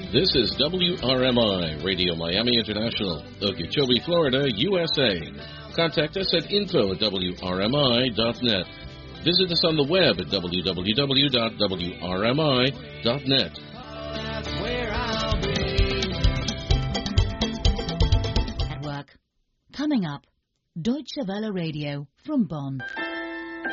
This is WRMI, Radio Miami International, Okeechobee, Florida, USA. Contact us at info@wrmi.net. Visit us on the web at www.wrmi.net. That's where I'll be. At work. Coming up, Deutsche Welle Radio from Bonn.